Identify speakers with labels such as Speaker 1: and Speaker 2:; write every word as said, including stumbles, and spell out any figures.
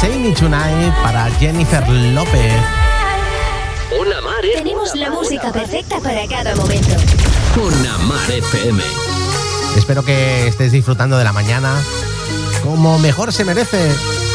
Speaker 1: Say Me Tonight para Jennifer López.
Speaker 2: Una Mar F M.
Speaker 3: Tenemos la música perfecta para cada momento.
Speaker 2: Una Mar F M.
Speaker 1: Espero que estés disfrutando de la mañana como mejor se merece.